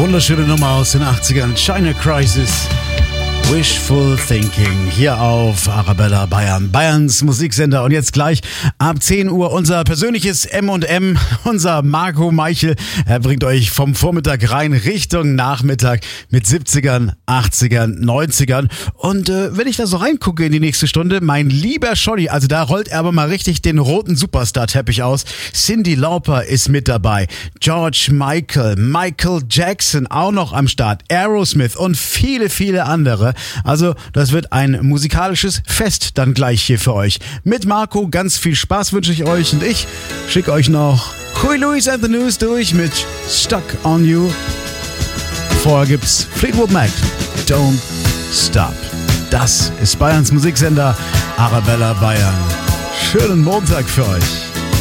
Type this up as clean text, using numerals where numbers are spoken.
Wunderschöne Nummer aus den 80ern. China Crisis. Wishful Thinking hier auf Arabella Bayern, Bayerns Musiksender. Und jetzt gleich ab 10 Uhr unser persönliches M&M, unser Marco Meichel. Er bringt euch vom Vormittag rein Richtung Nachmittag mit 70ern, 80ern, 90ern. Und wenn ich da so reingucke in die nächste Stunde, mein lieber Scholli, also da rollt er aber mal richtig den roten Superstar-Teppich aus. Cyndi Lauper ist mit dabei, George Michael, Michael Jackson auch noch am Start, Aerosmith und viele, viele andere. Also das wird ein musikalisches Fest dann gleich hier für euch. Mit Marco ganz viel Spaß wünsche ich euch und ich schicke euch noch Huey Lewis and the News durch mit Stuck on You. Vorher gibt's Fleetwood Mac, Don't Stop. Das ist Bayerns Musiksender Arabella Bayern. Schönen Montag für euch.